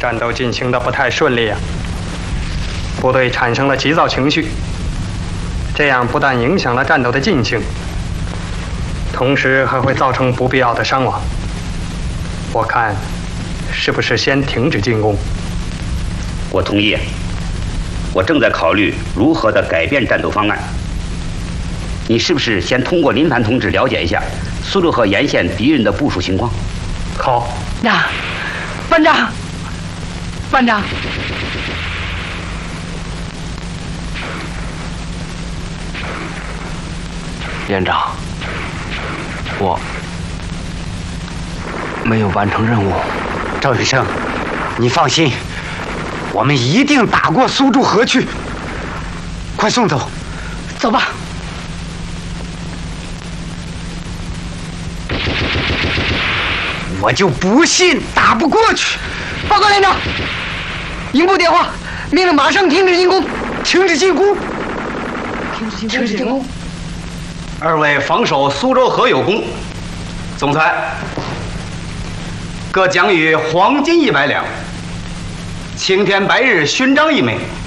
战斗进行得不太顺利啊，部队产生了急躁情绪，这样不但影响了战斗的进行，同时还会造成不必要的伤亡。我看，是不是先停止进攻？ 我同意。我正在考虑如何的改变战斗方案。你是不是先通过林凡同志了解一下苏州河沿线敌人的部署情况？ 好。 班长，班长。连长，我没有完成任务。 赵云生，你放心，我们一定打过苏州河去。快送走， 走吧。 我就不信打不过去。 报告连长，营部电话，命令马上停止进攻。 停止进攻。 停止进攻。 二位防守苏州河有功，总裁各奖予黄金100两，青天白日勋章1枚。